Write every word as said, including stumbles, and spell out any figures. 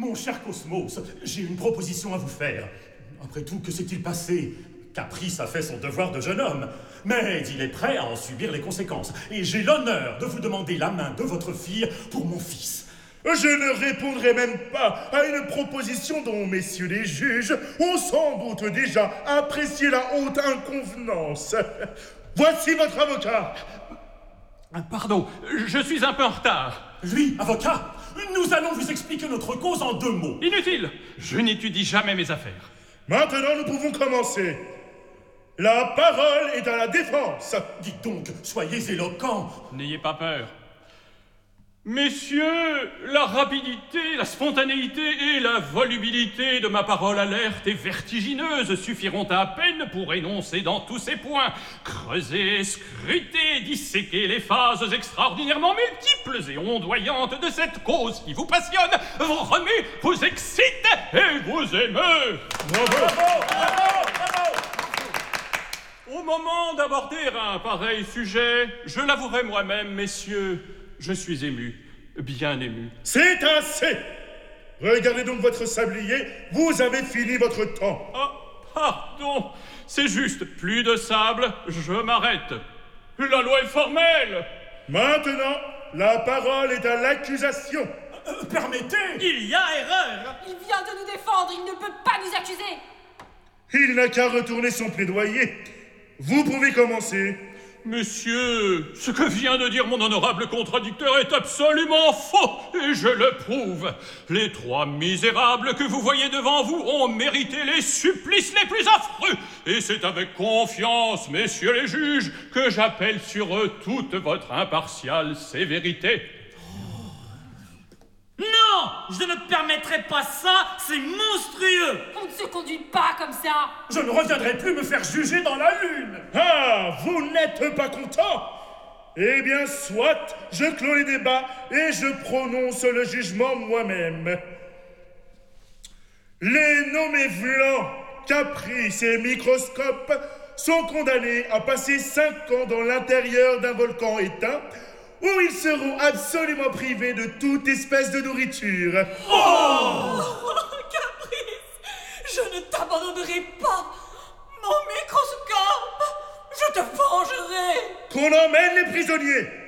Mon cher Cosmos, j'ai une proposition à vous faire. Après tout, que s'est-il passé? Caprice a fait son devoir de jeune homme, mais il est prêt à en subir les conséquences. Et j'ai l'honneur de vous demander la main de votre fille pour mon fils. Je ne répondrai même pas à une proposition dont messieurs les juges ont sans doute déjà apprécié la haute inconvenance. Voici votre avocat. Pardon, je suis un peu en retard. Lui, avocat, nous allons vous expliquer notre cause en deux mots. Inutile, je n'étudie jamais mes affaires. Maintenant, nous pouvons commencer. La parole est à la défense. Dites donc, soyez éloquents. N'ayez pas peur. Messieurs, la rapidité, la spontanéité et la volubilité de ma parole alerte et vertigineuse suffiront à peine pour énoncer dans tous ces points, creuser, scruter, disséquer les phases extraordinairement multiples et ondoyantes de cette cause qui vous passionne, vous remue, vous excite et vous émeut. Bravo, bravo, bravo, bravo. Au moment d'aborder un pareil sujet, je l'avouerai moi-même, messieurs, je suis ému, bien ému. C'est assez. Regardez donc votre sablier, vous avez fini votre temps. Ah, pardon, c'est juste, plus de sable, je m'arrête. La loi est formelle. Maintenant, la parole est à l'accusation. Euh, permettez. Il y a erreur. Il vient de nous défendre, il ne peut pas nous accuser. Il n'a qu'à retourner son plaidoyer. Vous pouvez commencer. Monsieur, ce que vient de dire mon honorable contradicteur est absolument faux, et je le prouve. Les trois misérables que vous voyez devant vous ont mérité les supplices les plus affreux, et c'est avec confiance, messieurs les juges, que j'appelle sur eux toute votre impartiale sévérité. Non, je ne permettrai pas ça, c'est monstrueux. On ne se conduit pas comme ça. Je ne reviendrai plus me faire juger dans la lune. Ah, vous n'êtes pas content? Eh bien, soit, je clôt les débats et je prononce le jugement moi-même. Les nommés Vlan, Caprice et Microscope sont condamnés à passer cinq ans dans l'intérieur d'un volcan éteint où ils seront absolument privés de toute espèce de nourriture. Oh, Caprice, je ne t'abandonnerai pas. Mon microscope, je te vengerai. Qu'on emmène les prisonniers.